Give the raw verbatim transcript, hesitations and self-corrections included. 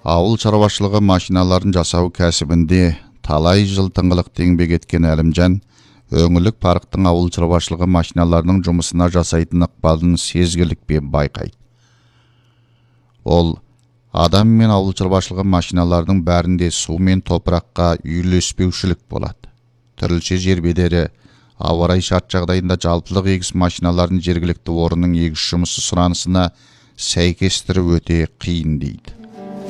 Ауыл шаруашылығы машиналарын жасау кәсібінде талай жыл тыңғылықты еңбек еткен Әлімжан өңірлік парктың ауыл шаруашылығы машиналарының жұмысына жасайтын ықпалын сезгірлікпен байқайды. Ол адам мен ауыл шаруашылығы машиналарының бәрінде су мен топыраққа үйлеспеушілік болады. Түрліше жер бедері, ауа райы шарт жағдайында жалпылық егіс машиналарын жергілікті орынның егіс жұмысы сұранысына сәйкестіріп өте қиын дейді.